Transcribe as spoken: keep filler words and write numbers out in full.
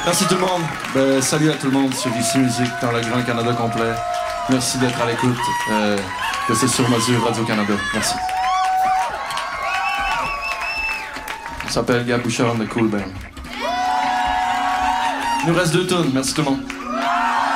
Merci tout le monde. Ben, salut à tout le monde sur Ici Musique dans le Grand Canada complet. Merci d'être à l'écoute euh, de C'est sur mesure Radio-Canada. Merci. On s'appelle Gab Bouchard de Cool Band. Il nous reste deux tonnes. Merci tout le monde.